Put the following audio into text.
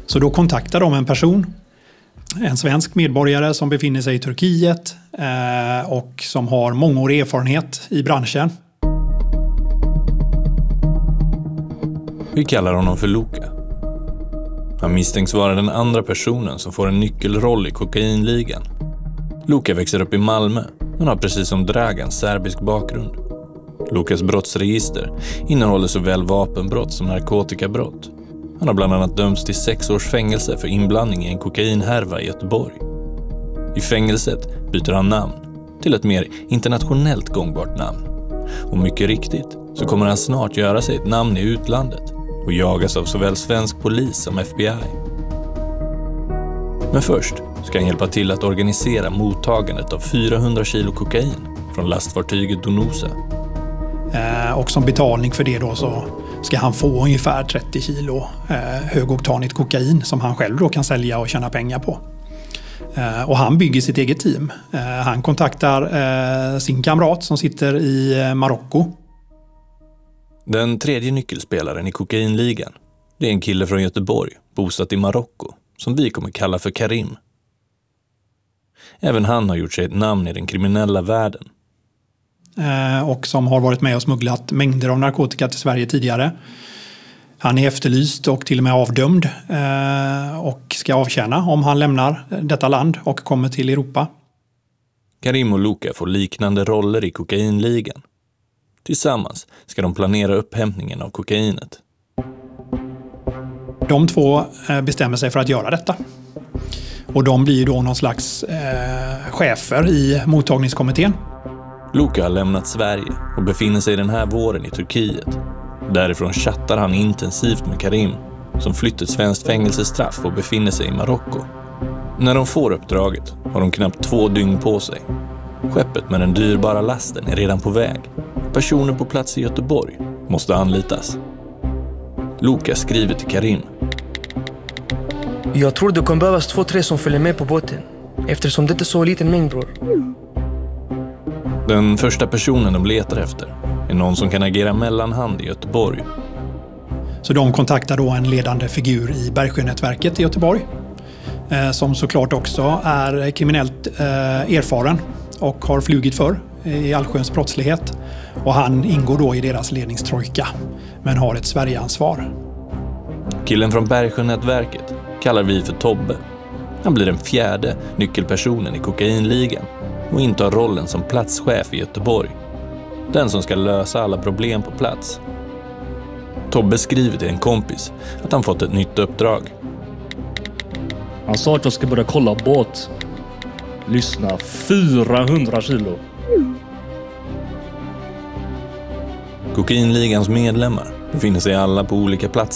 Så då kontaktar de en person, en svensk medborgare som befinner sig i Turkiet och som har mångårig erfarenhet i branschen. Vi kallar honom för Luka. Han misstänks vara den andra personen som får en nyckelroll i kokainligan. Luka växer upp i Malmö men har precis som Dragan serbisk bakgrund. Lukas brottsregister innehåller såväl vapenbrott som narkotikabrott. Han har bland annat dömts till 6 års fängelse för inblandning i en kokainhärva i Göteborg. I fängelset byter han namn till ett mer internationellt gångbart namn. Och mycket riktigt så kommer han snart göra sig ett namn i utlandet och jagas av såväl svensk polis som FBI. Men först ska han hjälpa till att organisera mottagandet av 400 kilo kokain från lastfartyget Donosa. Och som betalning för det då så ska han få ungefär 30 kilo högoktanigt kokain som han själv då kan sälja och tjäna pengar på. Och han bygger sitt eget team. Han kontaktar sin kamrat som sitter i Marocko. Den tredje nyckelspelaren i kokainligan, det är en kille från Göteborg, bosatt i Marocko, som vi kommer kalla för Karim. Även han har gjort sig ett namn i den kriminella världen. Och som har varit med och smugglat mängder av narkotika till Sverige tidigare. Han är efterlyst och till och med avdömd och ska avtjäna om han lämnar detta land och kommer till Europa. Karim och Luka får liknande roller i kokainligan. Tillsammans ska de planera upphämtningen av kokainet. De två bestämmer sig för att göra detta. Och de blir då någon slags chefer i mottagningskommittén. Luka har lämnat Sverige och befinner sig den här våren i Turkiet. Därifrån chattar han intensivt med Karim, som flytt ett svenskt fängelsestraff och befinner sig i Marocko. När de får uppdraget har de knappt 2 dygn på sig. Skeppet med den dyrbara lasten är redan på väg. Personer på plats i Göteborg måste anlitas. Luka skriver till Karim. Jag tror det kan behövas 2-3 som följer med på båten. Eftersom det inte är så liten mängd, bror. Den första personen de letar efter är någon som kan agera mellanhand i Göteborg. Så de kontaktar då en ledande figur i Bergsjönätverket i Göteborg. Som såklart också är kriminellt erfaren och har flugit för i allsköns brottslighet. Och han ingår då i deras ledningstrojka men har ett Sverigeansvar. Killen från Bergsjönätverket kallar vi för Tobbe. Han blir den 4:e nyckelpersonen i kokainligan och intar rollen som platschef i Göteborg. Den som ska lösa alla problem på plats. Tobbe skriver till en kompis att han fått ett nytt uppdrag. Han sa att jag ska börja kolla båt. Lyssna, 400 kilo. Kokainligans medlemmar befinner sig alla på olika platser